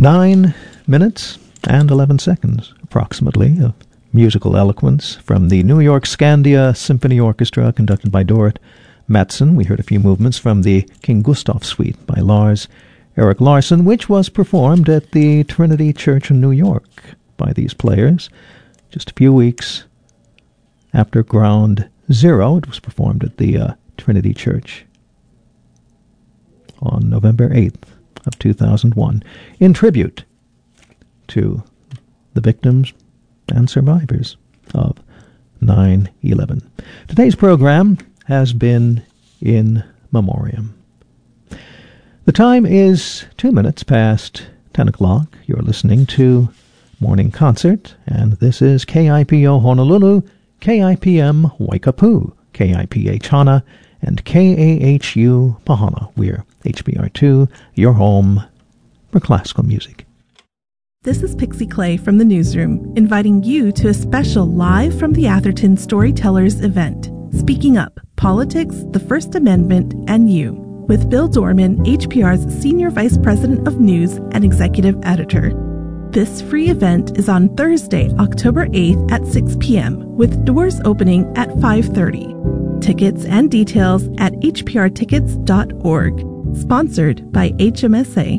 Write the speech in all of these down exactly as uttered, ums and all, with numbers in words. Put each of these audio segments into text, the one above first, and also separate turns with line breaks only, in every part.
Nine minutes and eleven seconds, approximately, of musical eloquence from the New York Scandia Symphony Orchestra, conducted by Dorrit Mattson. We heard a few movements from the King Gustav Suite by Lars Erik Larsson, which was performed at the Trinity Church in New York by these players just a few weeks after Ground Zero. It was performed at the uh, Trinity Church on November eighth of two thousand one, in tribute to the victims and survivors of nine eleven. Today's program has been in memoriam. The time is two minutes past ten o'clock. You're listening to Morning Concert, and this is K I P O Honolulu, K I P M Waikapu, K I P H Hana, and K A H U Pahana. We're H B R two, your home for classical music.
This is Pixie Clay from the newsroom, inviting you to a special Live from the Atherton Storytellers event, Speaking Up, Politics, the First Amendment, and You, with Bill Dorman, H P R's Senior Vice President of News and Executive Editor. This free event is on Thursday, October eighth at six p.m., with doors opening at five thirty. Tickets and details at h p r tickets dot org. Sponsored by H M S A.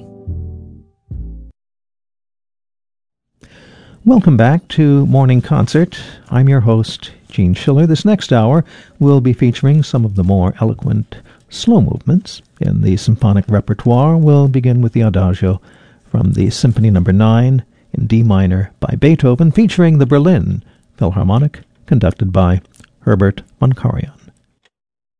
Welcome back to Morning Concert. I'm your host, Gene Schiller. This next hour will be featuring some of the more eloquent slow movements in the symphonic repertoire. We'll begin with the Adagio from the Symphony Number nine in D minor by Beethoven, featuring the Berlin Philharmonic, conducted by Herbert von Karajan.